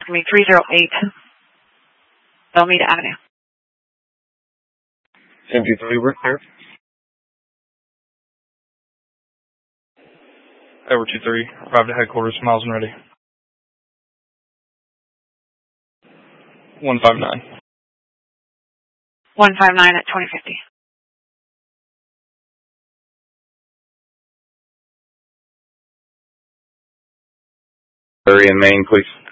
me 308 Alameda Avenue. MP3, we're clear. Over 23, arrived at headquarters, miles and ready. 159. 159 at 2050. Area in Maine, please.